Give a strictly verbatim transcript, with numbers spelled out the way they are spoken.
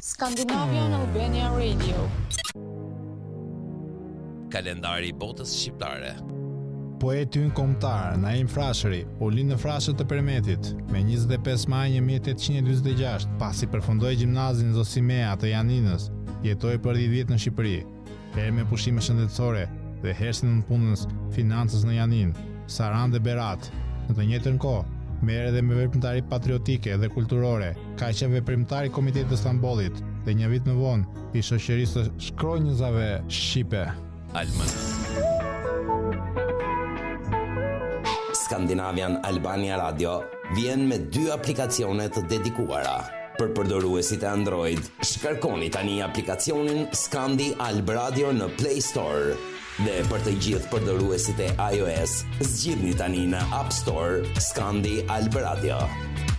Scandinavian Albania Radio. Kalendari i botës shqiptare. Poeti ynë kombëtar Naim Frashëri u lind në Frashë të Peremetit me njëzet e pesë maj një mijë e tetëqind e dyzet e gjashtë, pasi përfundoi gjimnazin Zosimea të Janinës, jetoi për dhjetë vjet në Shqipëri. Herë me pushime shëndetësore dhe herë në punës financës në Janin, Sarandë Berat. Në të njëjtën kohë, merr edhe me veprimtari patriotike dhe kulturore, ka qenë veprimtar i Komitetit të Stambollit dhe një vit më vonë i shoqërisë së shkronjëzave shqipe. Alman. Scandinavian Albania Radio vjen me dy aplikacione të dedikuara. Për përdoruesit e Android, shkarkoni tani aplikacionin Scandi Alb Radio në Play Store. Dhe për të gjithë përdoruesit e iOS, zgjidhni tani në App Store Scandi Alb Radio.